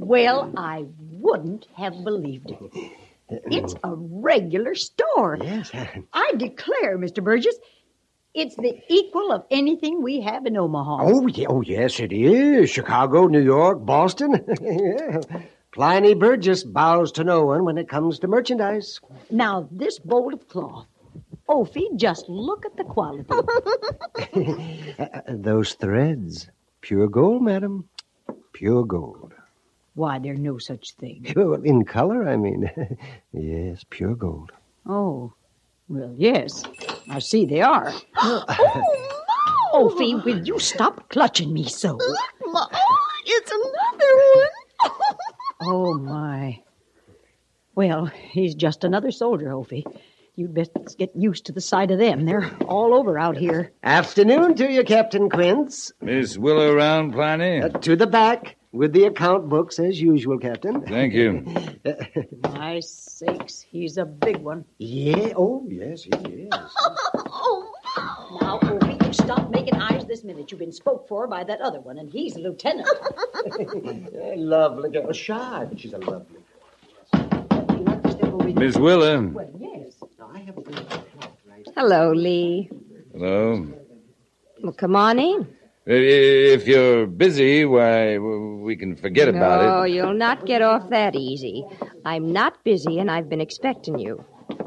Well, I wouldn't have believed it. It's a regular store. Yes. I declare, Mr. Burgess, it's the equal of anything we have in Omaha. Oh, yes, it is. Chicago, New York, Boston. Yeah. Pliny Burgess bows to no one when it comes to merchandise. Now, this bowl of cloth. Ophi, just look at the quality. Those threads. Pure gold, madam. Pure gold. Why, there's no such thing. Well, in color, I mean. Yes, pure gold. Oh, well, yes. I see they are. Oh, Ophi, will you stop clutching me so? Ma, it's another one. Oh, my. Well, he's just another soldier, Ophi. You'd best get used to the sight of them. They're all over out here. Afternoon to you, Captain Quince. Miss Willa around, Pliny? To the back, with the account books as usual, Captain. Thank you. My sakes, he's a big one. Yeah, oh, yes, he is. Oh, Now, Ophi, you stop making eyes this minute. You've been spoke for by that other one, and he's a lieutenant. Lovely girl. Shy, but she's a lovely girl. You like to step over here? Miss Willa. Well, yes. I have a good cloth, right? Hello, Lee. Hello. Well, come on in. If you're busy, why, we can forget about it. No, you'll not get off that easy. I'm not busy, and I've been expecting you.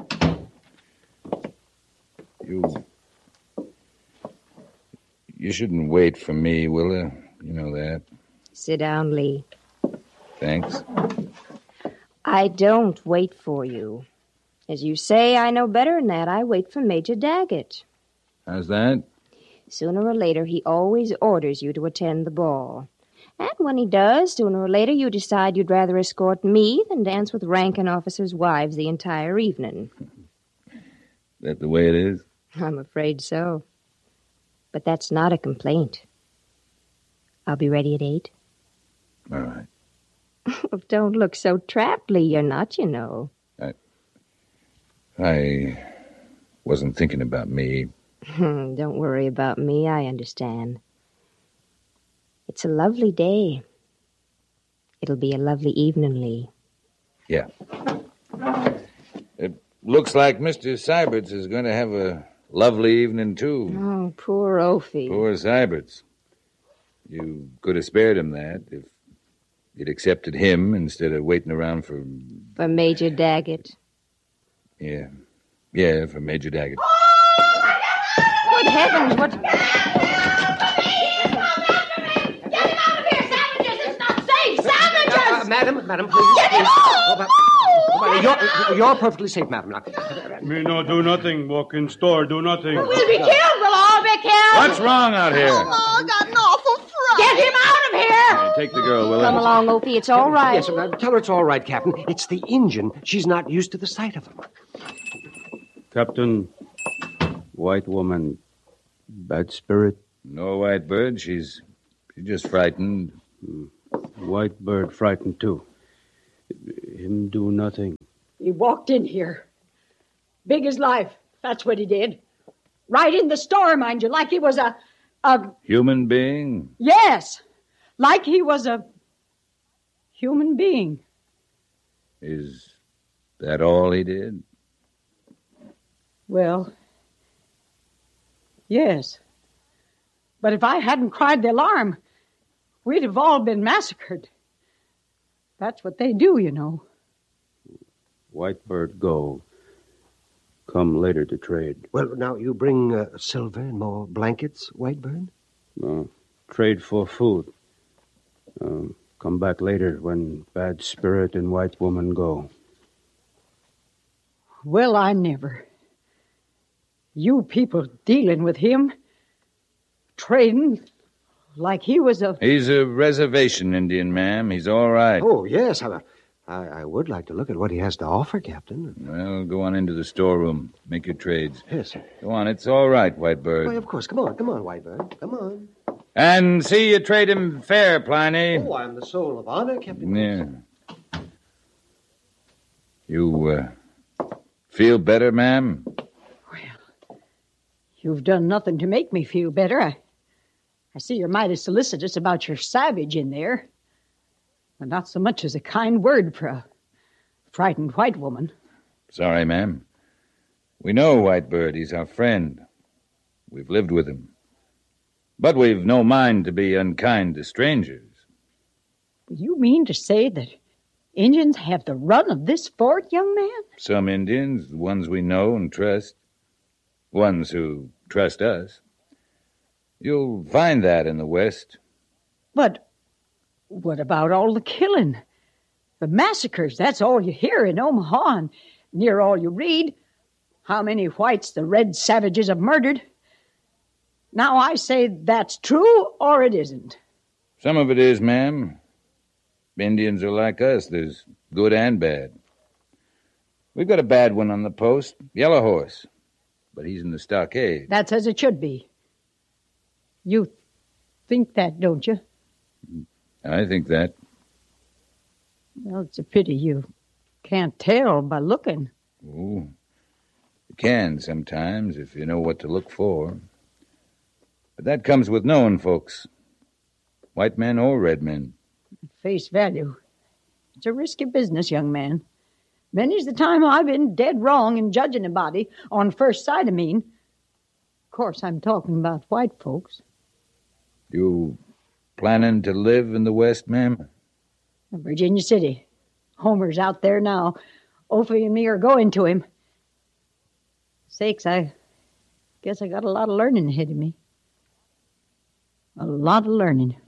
You shouldn't wait for me, Willa. You know that. Sit down, Lee. Thanks. I don't wait for you. As you say, I know better than that. I wait for Major Daggett. How's that? Sooner or later, he always orders you to attend the ball. And when he does, sooner or later, you decide you'd rather escort me than dance with ranking officers' wives the entire evening. That the way it is? I'm afraid so. But that's not a complaint. I'll be ready at 8. All right. Don't look so trapped, Lee. You're not, you know. I wasn't thinking about me. Don't worry about me. I understand. It's a lovely day. It'll be a lovely evening, Lee. Yeah. It looks like Mr. Syberts is going to have a lovely evening, too. Oh, poor Ophi. Poor Syberts. You could have spared him that if you'd accepted him instead of waiting around for... For Major Daggett. Yeah. Yeah, for Major Daggett. Good heavens, what... Get him out of here, sandwiches! It's not safe! Sandwiches! Madam, please. Get him out! You're perfectly safe, madam. Me no do nothing. Walk in store, do nothing. We'll be killed! We'll all be killed! What's wrong out here? Oh, I got an awful fright! Get him out of here! Hey, take the girl, Willa. Come along, Ophi. It's all right. Yes, tell her it's all right, Captain. It's the engine. She's not used to the sight of them. Captain, white woman, bad spirit. No white bird. She's just frightened. White bird frightened too. Him do nothing. He walked in here. Big as life. That's what he did. Right in the store, mind you, like he was a Human being? Yes. Like he was a human being. Is that all he did? Well, yes. But if I hadn't cried the alarm, we'd have all been massacred. That's what they do, you know. White bird go. Come later to trade. Well, now, you bring silver and more blankets, Whitebird? Trade for food. Come back later when bad spirit and white woman go. Well, I never. You people dealing with him, trading like he was a... He's a reservation Indian, ma'am. He's all right. Oh, yes. I would like to look at what he has to offer, Captain. Well, go on into the storeroom. Make your trades. Yes, sir. Go on. It's all right, Whitebird. Why, of course. Come on, Whitebird. Come on. And see you trade him fair, Pliny. Oh, I'm the soul of honor, Captain. Yeah. You, feel better, ma'am? Well, you've done nothing to make me feel better. I see you're mighty solicitous about your savage in there. Not so much as a kind word for a frightened white woman. Sorry, ma'am. We know Whitebird. He's our friend. We've lived with him. But we've no mind to be unkind to strangers. You mean to say that Indians have the run of this fort, young man? Some Indians, the ones we know and trust. Ones who trust us. You'll find that in the West. But what about all the killing? The massacres, that's all you hear in Omaha and near all you read. How many whites the red savages have murdered. Now I say that's true or it isn't. Some of it is, ma'am. Indians are like us. There's good and bad. We've got a bad one on the post, Yellow Horse. But he's in the stockade. That's as it should be. You think that, don't you? I think that. Well, it's a pity you can't tell by looking. Oh, you can sometimes if you know what to look for. But that comes with knowing folks. White men or red men. At face value. It's a risky business, young man. Many's the time I've been dead wrong in judging a body on first sight, I mean. Of course, I'm talking about white folks. You planning to live in the West, ma'am? Virginia City. Homer's out there now. Opie and me are going to him. Sakes, I guess I got a lot of learning ahead of me. A lot of learning.